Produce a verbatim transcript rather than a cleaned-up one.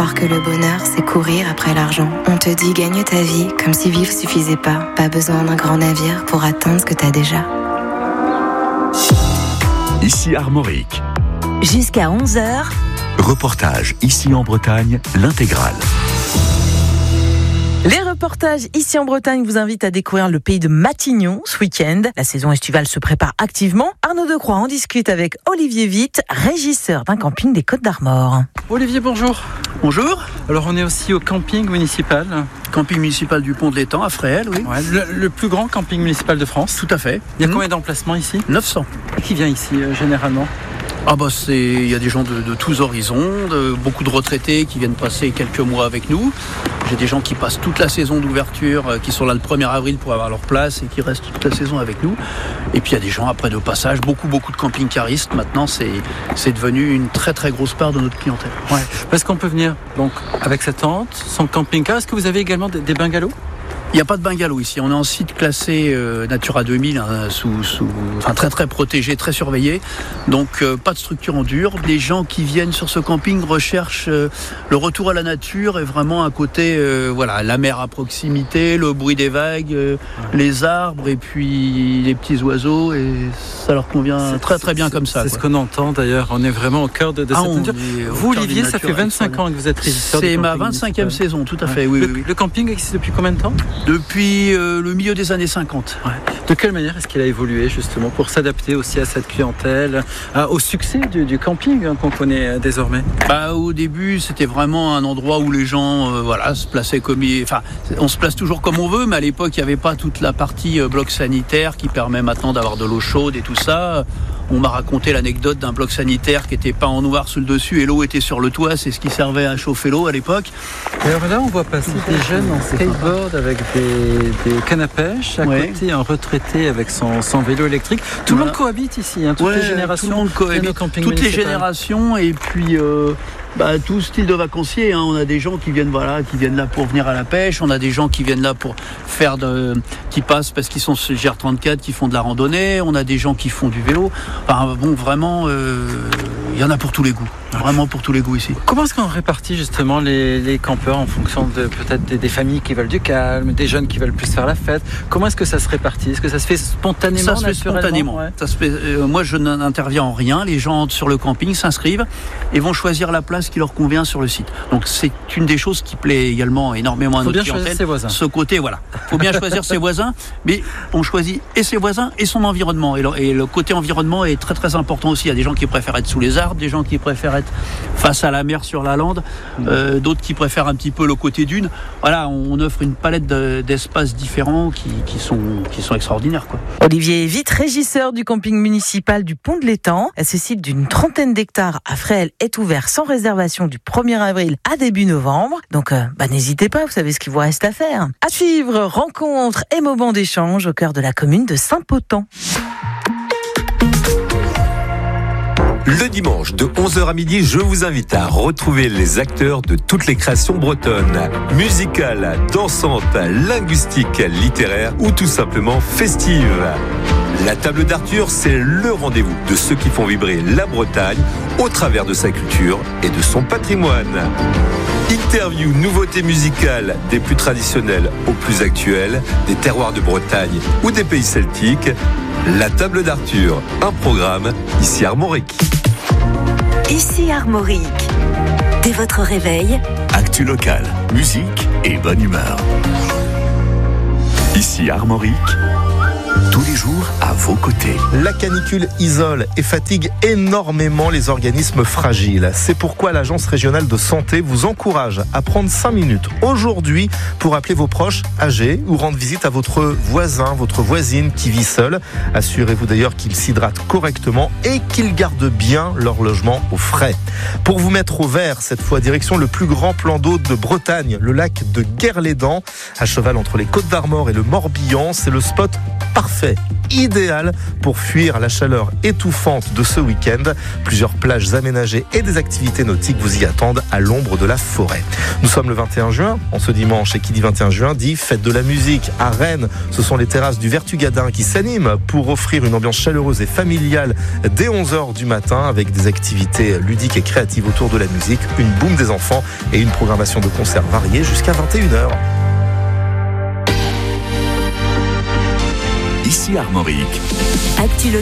croire que le bonheur, c'est courir après l'argent. On te dit gagne ta vie, comme si vivre suffisait pas. Pas besoin d'un grand navire pour atteindre ce que t'as déjà. Ici Armorique. Jusqu'à onze heures. Reportage ici en Bretagne, l'intégrale. Les reportages ici en Bretagne vous invitent à découvrir le pays de Matignon ce week-end. La saison estivale se prépare activement. Arnaud Decroix en discute avec Olivier Witt, régisseur d'un camping des Côtes d'Armor. Olivier, bonjour. Bonjour. Alors on est aussi au camping municipal. Camping municipal du Pont de l'Étang à Fréhel, oui. Ouais, le, le plus grand camping municipal de France. Tout à fait. Il y a mmh. combien d'emplacements ici ? neuf cents. Qui vient ici euh, généralement ? Ah bah c'est, il y a des gens de, de tous horizons, de, beaucoup de retraités qui viennent passer quelques mois avec nous. J'ai des gens qui passent toute la saison d'ouverture, euh, qui sont là le premier avril pour avoir leur place et qui restent toute la saison avec nous. Et puis il y a des gens après de passage, beaucoup beaucoup de camping-caristes. Maintenant c'est, c'est devenu une très très grosse part de notre clientèle. Ouais, parce qu'on peut venir donc avec sa tente, son camping-car. Est-ce que vous avez également des, des bungalows ? Il n'y a pas de bungalow ici. On est en site classé euh, Natura deux mille, hein, sous, sous, enfin, très très protégé, très surveillé. Donc euh, pas de structure en dur. Les gens qui viennent sur ce camping recherchent euh, le retour à la nature et vraiment un côté, euh, voilà, la mer à proximité, le bruit des vagues, euh, les arbres et puis les petits oiseaux. Et ça leur convient c'est, très très bien comme ça. C'est quoi. Ce qu'on entend d'ailleurs. On est vraiment au cœur de, de ah, cette nature. Vous, Olivier, ça fait vingt-cinq ans que vous êtes régisseur. C'est ma vingt-cinquième saison, tout à fait. Oui, le, oui, oui. le camping existe depuis combien de temps ? Depuis euh, le milieu des années cinquante. Ouais. De quelle manière est-ce qu'il a évolué justement pour s'adapter aussi à cette clientèle, à, au succès du, du camping hein, qu'on connaît euh, désormais ? Bah, au début, c'était vraiment un endroit où les gens euh, voilà, se plaçaient comme ils... Enfin, on se place toujours comme on veut, mais à l'époque, il n'y avait pas toute la partie euh, bloc sanitaire qui permet maintenant d'avoir de l'eau chaude et tout ça. On m'a raconté l'anecdote d'un bloc sanitaire qui était peint en noir sous le dessus et l'eau était sur le toit. C'est ce qui servait à chauffer l'eau à l'époque. Et alors là, on voit passer des jeunes en skateboard avec des, des cannes à pêche. À ouais. côté, un retraité avec son, son vélo électrique. Tout voilà. le monde cohabite ici, hein, toutes ouais, les générations. Tout le monde cohabite, toutes les générations et puis... Euh, Bah, tout style de vacancier, hein. On a des gens qui viennent, voilà, qui viennent là pour venir à la pêche. On a des gens qui viennent là pour faire de, qui passent parce qu'ils sont sur G R trente-quatre, qui font de la randonnée. On a des gens qui font du vélo. Enfin, bon, vraiment, euh, il y en a pour tous les goûts. Vraiment pour tous les goûts ici. Comment est-ce qu'on répartit justement les, les campeurs en fonction de peut-être des, des familles qui veulent du calme, des jeunes qui veulent plus faire la fête ? Comment est-ce que ça se répartit ? Est-ce que ça se fait spontanément ? Ça se fait spontanément. Ouais. Ça se fait, euh, moi, je n'interviens en rien. Les gens entrent sur le camping, s'inscrivent et vont choisir la place qui leur convient sur le site. Donc c'est une des choses qui plaît également énormément à faut notre bien clientèle. Ses voisins. Ce côté, voilà. Il faut bien choisir ses voisins, mais on choisit et ses voisins et son environnement. Et le, et le côté environnement est très très important aussi. Il y a des gens qui préfèrent être sous les arbres, des gens qui préfèrent être face à la mer sur la lande, euh, d'autres qui préfèrent un petit peu le côté dune. Voilà, on offre une palette de, d'espaces différents qui, qui, sont, qui sont extraordinaires, quoi. Olivier Witt, régisseur du camping municipal du Pont de l'Étang. Ce site d'une trentaine d'hectares à Fréhel est ouvert sans réservation du premier avril à début novembre. Donc, euh, bah, n'hésitez pas, vous savez ce qu'il vous reste à faire. À suivre, rencontres et moments d'échange au cœur de la commune de Saint-Potan. Le dimanche de onze heures à midi, je vous invite à retrouver les acteurs de toutes les créations bretonnes. Musicales, dansantes, linguistiques, littéraires ou tout simplement festives. La table d'Arthur, c'est le rendez-vous de ceux qui font vibrer la Bretagne au travers de sa culture et de son patrimoine. Interviews, nouveautés musicales, des plus traditionnelles aux plus actuelles, des terroirs de Bretagne ou des pays celtiques. La table d'Arthur, un programme ici Armorique. Ici Armorique. Dès votre réveil, actu local, musique et bonne humeur. Ici Armorique. Tous les jours à vos côtés. La canicule isole et fatigue énormément les organismes fragiles. C'est pourquoi l'Agence régionale de santé vous encourage à prendre cinq minutes aujourd'hui pour appeler vos proches âgés ou rendre visite à votre voisin, votre voisine qui vit seul. Assurez-vous d'ailleurs qu'ils s'hydratent correctement et qu'ils gardent bien leur logement au frais. Pour vous mettre au vert, cette fois direction le plus grand plan d'eau de Bretagne, le lac de Guerlédan, à cheval entre les Côtes d'Armor et le Morbihan. C'est le spot parfait parfait, idéal pour fuir la chaleur étouffante de ce week-end. Plusieurs plages aménagées et des activités nautiques vous y attendent à l'ombre de la forêt. Nous sommes le vingt et un juin, en ce dimanche, et qui dit vingt et un juin dit fête de la musique à Rennes. Ce sont les terrasses du Vertugadin qui s'animent pour offrir une ambiance chaleureuse et familiale dès onze heures du matin avec des activités ludiques et créatives autour de la musique, une boum des enfants et une programmation de concerts variés jusqu'à vingt et une heures. Ici Armorique. Actu